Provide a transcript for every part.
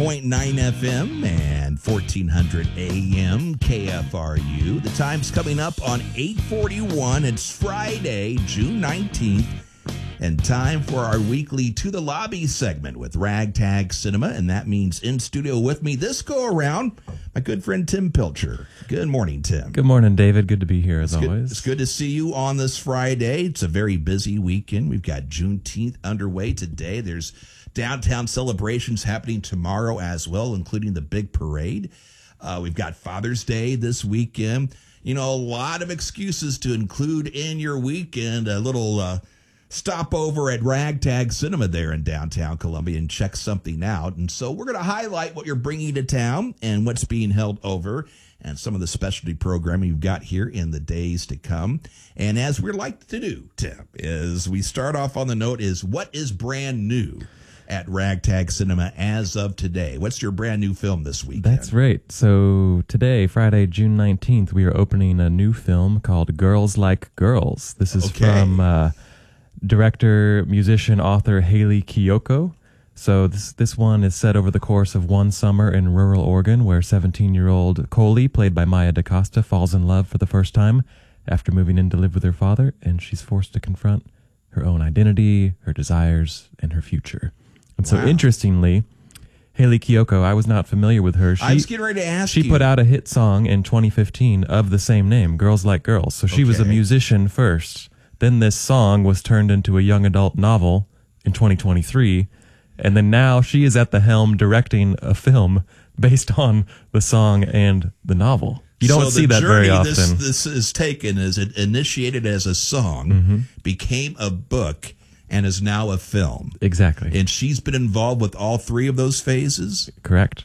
101.9 FM and 1400 AM KFRU. The time's coming up on 8:41. It's Friday, June 19th, and time for our weekly To the Lobby segment with Ragtag Cinema, and that means in studio with me this go-around, my good friend Tim Pilcher. Good morning, Tim. Good morning, David. Good to be here as always. It's good to see you on this Friday. It's a very busy weekend. We've got Juneteenth underway today. There's downtown celebrations happening tomorrow as well, including the big parade. We've got Father's Day this weekend. You know, a lot of excuses to include in your weekend. A little stopover at Ragtag Cinema there in downtown Columbia and check something out. And so we're going to highlight what you're bringing to town and what's being held over and some of the specialty programming you've got here in the days to come. And as we like to do, Tim, is we start off on the note is what is brand new at Ragtag Cinema as of today? What's your brand new film this weekend? That's right. So today, Friday, June 19th, we are opening a new film called Girls Like Girls. This is from director, musician, author Hayley Kiyoko. So this one is set over the course of one summer in rural Oregon, where 17-year-old Coley, played by Maya DaCosta, falls in love for the first time after moving in to live with her father, and she's forced to confront her own identity, her desires, and her future. And so, interestingly, Hayley Kiyoko, I was not familiar with her. I was getting ready to ask you. She put out a hit song in 2015 of the same name, Girls Like Girls. So she was a musician first. Then this song was turned into a young adult novel in 2023. And then now she is at the helm directing a film based on the song and the novel. You don't see that very often. This is taken as it initiated as a song, became a book, and is now a film. Exactly. And she's been involved with all three of those phases? Correct.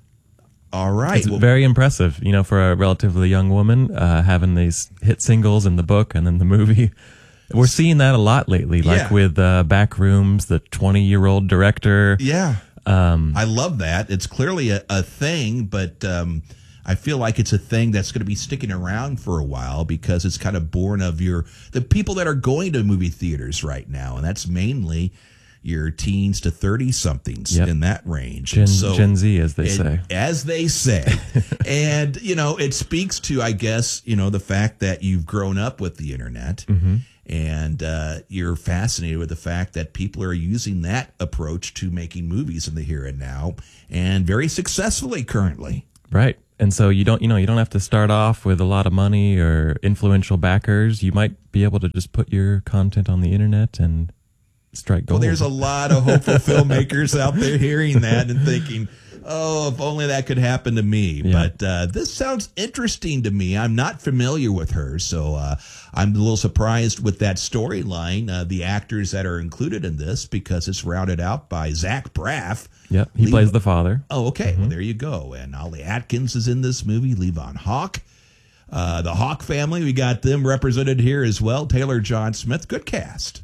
All right. It's very impressive, you know, for a relatively young woman, having these hit singles in the book and then the movie. We're seeing that a lot lately, like with Backrooms, the 20-year-old director. Yeah. I love that. It's clearly a thing, but I feel like it's a thing that's going to be sticking around for a while because it's kind of born of the people that are going to movie theaters right now, and that's mainly your teens to 30-somethings in that range. Gen Z, as they say. As they say. And, you know, it speaks to, I guess, you know, the fact that you've grown up with the internet and you're fascinated with the fact that people are using that approach to making movies in the here and now, and very successfully currently. Right. And so you don't have to start off with a lot of money or influential backers. You might be able to just put your content on the internet and strike gold. Well, there's a lot of hopeful filmmakers out there hearing that and thinking, oh, if only that could happen to me. Yeah. But this sounds interesting to me. I'm not familiar with her, so I'm a little surprised with that storyline, the actors that are included in this, because it's rounded out by Zach Braff. Yep, he plays the father. Oh, okay. Well, there you go. And Ollie Atkins is in this movie, Levon Hawk. The Hawk family, we got them represented here as well. Taylor John Smith, good cast.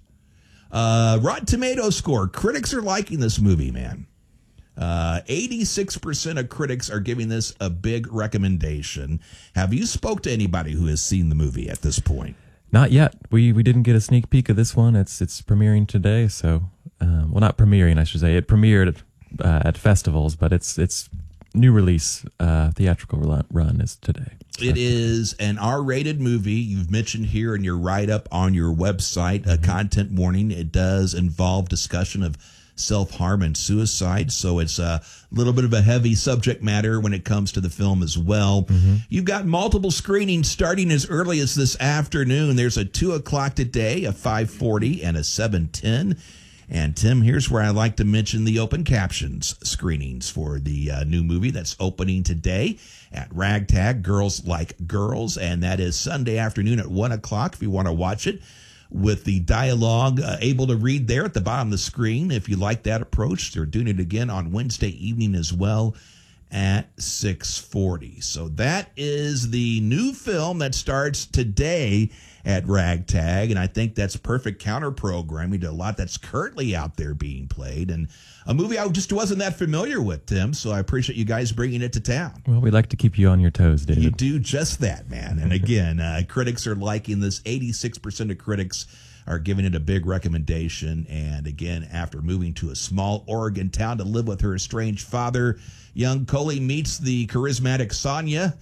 Rotten Tomatoes score. Critics are liking this movie, man. 86% of critics are giving this a big recommendation. Have you spoke to anybody who has seen the movie at this point? Not yet. We didn't get a sneak peek of this one. It's premiering today, so well, not premiering, I should say. It premiered at festivals, but its new release theatrical run is today. It is an R-rated movie. You've mentioned here in your write-up on your website, a content warning. It does involve discussion of self-harm and suicide, so it's a little bit of a heavy subject matter when it comes to the film as well. You've got multiple screenings starting as early as this afternoon. There's a 2 o'clock today, a 5:40, and a 7:10. And Tim, here's where I like to mention the open captions screenings for the new movie that's opening today at Ragtag, Girls Like Girls, and that is Sunday afternoon at 1 o'clock if you want to watch it, with the dialogue able to read there at the bottom of the screen. If you like that approach, they're doing it again on Wednesday evening as well at 6:40. So that is the new film that starts today at Ragtag, and I think that's perfect counter-programming to a lot that's currently out there being played, and a movie I just wasn't that familiar with, Tim, so I appreciate you guys bringing it to town. Well, we like to keep you on your toes, David. You do just that, man. And again, critics are liking this. 86% of critics are giving it a big recommendation. And again, after moving to a small Oregon town to live with her estranged father, young Coley meets the charismatic Sonia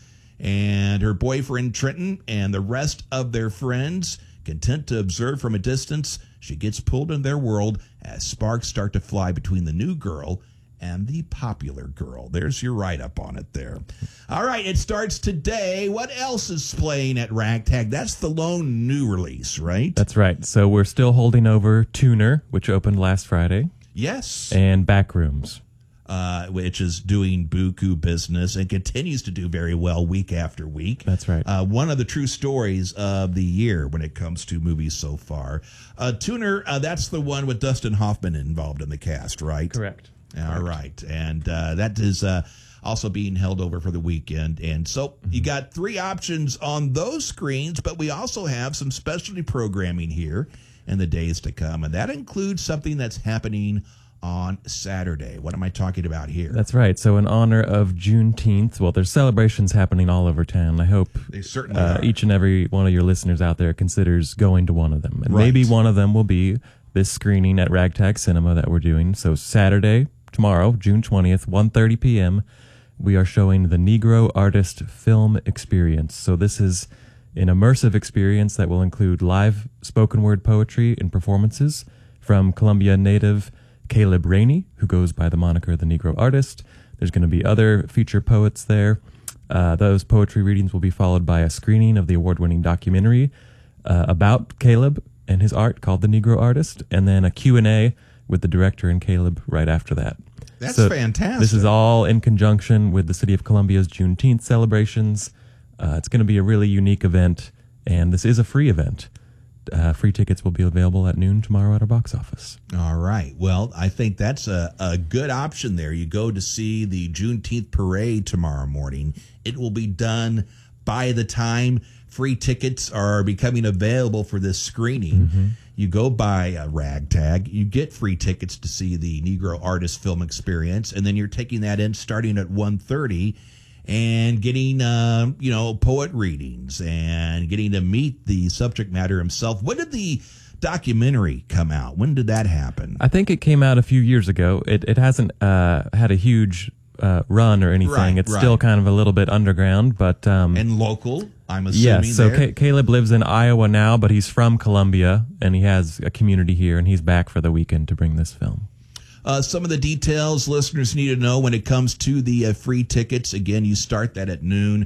and her boyfriend Trenton and the rest of their friends. Content to observe from a distance, she gets pulled in their world as sparks start to fly between the new girl and the popular girl. There's your write-up on it there. All right, it starts today. What else is playing at Ragtag? That's the lone new release, right? That's right. So we're still holding over Tuner, which opened last Friday. Yes. And Backrooms. Which is doing buku business and continues to do very well week after week. That's right. One of the true stories of the year when it comes to movies so far. Tuner, that's the one with Dustin Hoffman involved in the cast, right? Correct. All right. And that is also being held over for the weekend. And so you got 3 options on those screens, but we also have some specialty programming here in the days to come. And that includes something that's happening on Saturday. What am I talking about here? That's right. So in honor of Juneteenth, well, there's celebrations happening all over town. I hope they certainly are. Each and every one of your listeners out there considers going to one of them. And right. Maybe one of them will be this screening at Ragtag Cinema that we're doing. So Saturday, tomorrow, June 20th, 1:30 p.m., we are showing the Negro Artist Film Experience. So this is an immersive experience that will include live spoken word poetry and performances from Columbia native Caleb Rainey, who goes by the moniker The Negro Artist. There's going to be other feature poets there. Those poetry readings will be followed by a screening of the award-winning documentary about Caleb and his art called The Negro Artist, and then a Q&A with the director and Caleb right after that. That's fantastic. This is all in conjunction with the City of Columbia's Juneteenth celebrations. It's going to be a really unique event, and this is a free event. Free tickets will be available at noon tomorrow at our box office. All right. Well, I think that's a good option there. You go to see the Juneteenth parade tomorrow morning. It will be done by the time free tickets are becoming available for this screening. Mm-hmm. You go by a Ragtag, you get free tickets to see the Negro Artist Film Experience, and then you're taking that in starting at 1:30 and getting, poet readings and getting to meet the subject matter himself. When did the documentary come out? When did that happen? I think it came out a few years ago. It hasn't had a huge run or anything. Right, it's still kind of a little bit underground, but and local, I'm assuming. Yes. So Caleb lives in Iowa now, but he's from Columbia, and he has a community here, and he's back for the weekend to bring this film. Some of the details listeners need to know when it comes to the free tickets. Again, you start that at noon.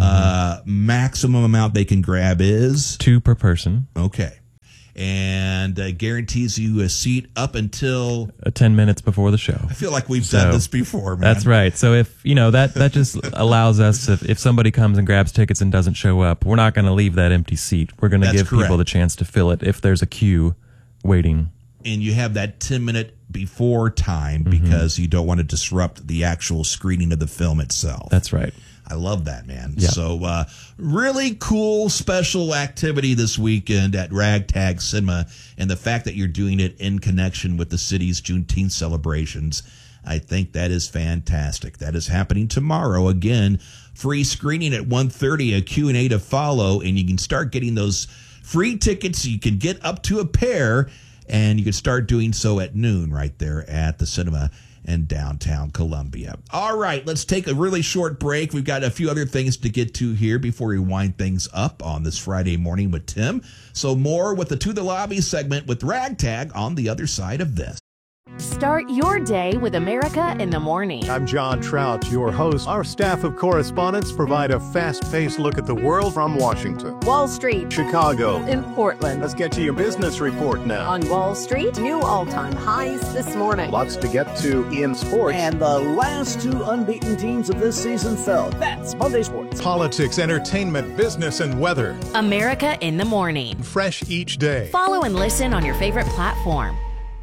Maximum amount they can grab is 2 per person. Okay. And guarantees you a seat up until 10 minutes before the show. I feel like we've done this before, man. That's right. So if that just allows us, if somebody comes and grabs tickets and doesn't show up, we're not going to leave that empty seat. We're going to give people the chance to fill it if there's a queue waiting. And you have that 10-minute before time because you don't want to disrupt the actual screening of the film itself. That's right. I love that, man. Yeah. So really cool special activity this weekend at Ragtag Cinema, and the fact that you're doing it in connection with the city's Juneteenth celebrations, I think that is fantastic. That is happening tomorrow. Again, free screening at 1:30, a Q&A to follow, and you can start getting those free tickets. You can get up to a pair, and you can start doing so at noon right there at the cinema in downtown Columbia. All right, let's take a really short break. We've got a few other things to get to here before we wind things up on this Friday morning with Tim. So more with the To the Lobby segment with Ragtag on the other side of this. Start your day with America in the Morning. I'm John Trout, your host. Our staff of correspondents provide a fast-paced look at the world from Washington, Wall Street, Chicago, and Portland. Let's get to your business report now. On Wall Street, new all-time highs this morning. Lots to get to in sports. And the last 2 unbeaten teams of this season fell. That's Monday Sports. Politics, entertainment, business, and weather. America in the Morning. Fresh each day. Follow and listen on your favorite platform.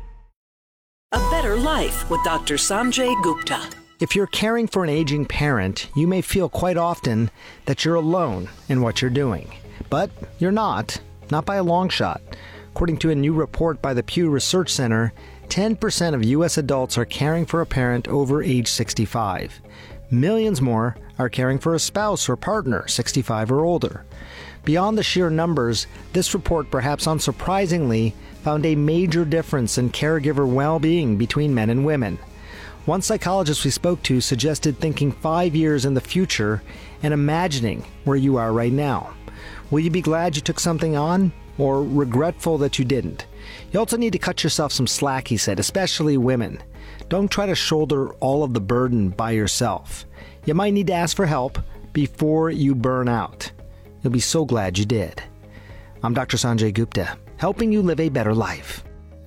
A Better Life with Dr. Sanjay Gupta. If you're caring for an aging parent, you may feel quite often that you're alone in what you're doing. But you're not by a long shot. According to a new report by the Pew Research Center, 10% of U.S. adults are caring for a parent over age 65. Millions more are caring for a spouse or partner 65 or older. Beyond the sheer numbers, this report, perhaps unsurprisingly, found a major difference in caregiver well-being between men and women. One psychologist we spoke to suggested thinking 5 years in the future and imagining where you are right now. Will you be glad you took something on, or regretful that you didn't? You also need to cut yourself some slack, he said, especially women. Don't try to shoulder all of the burden by yourself. You might need to ask for help before you burn out. You'll be so glad you did. I'm Dr. Sanjay Gupta, helping you live a better life.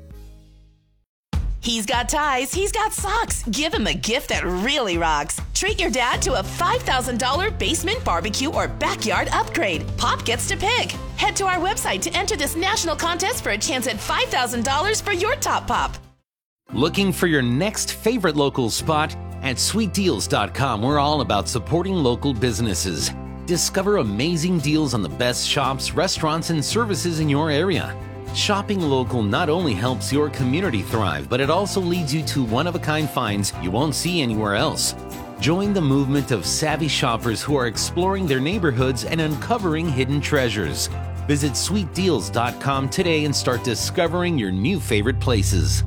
He's got ties, he's got socks. Give him a gift that really rocks. Treat your dad to a $5,000 basement barbecue or backyard upgrade. Pop gets to pick. Head to our website to enter this national contest for a chance at $5,000 for your top pop. Looking for your next favorite local spot? At sweetdeals.com, we're all about supporting local businesses. Discover amazing deals on the best shops, restaurants, and services in your area. Shopping local not only helps your community thrive, but it also leads you to one-of-a-kind finds you won't see anywhere else. Join the movement of savvy shoppers who are exploring their neighborhoods and uncovering hidden treasures. Visit sweetdeals.com today and start discovering your new favorite places.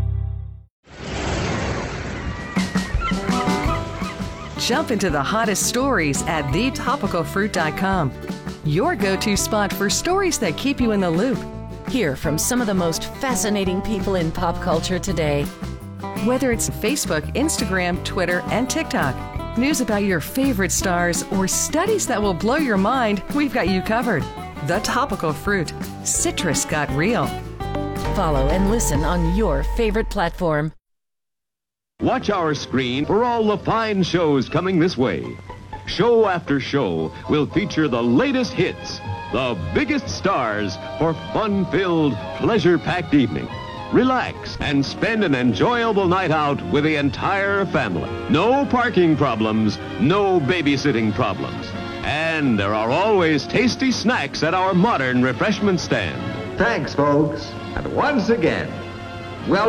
Jump into the hottest stories at thetopicalfruit.com. Your go-to spot for stories that keep you in the loop. Hear from some of the most fascinating people in pop culture today. Whether it's Facebook, Instagram, Twitter, and TikTok, news about your favorite stars, or studies that will blow your mind, we've got you covered. The Topical Fruit. Citrus got real. Follow and listen on your favorite platform. Watch our screen for all the fine shows coming this way. Show after show will feature the latest hits, the biggest stars for fun-filled, pleasure-packed evening. Relax and spend an enjoyable night out with the entire family. No parking problems, no babysitting problems. And there are always tasty snacks at our modern refreshment stand. Thanks, folks. And once again,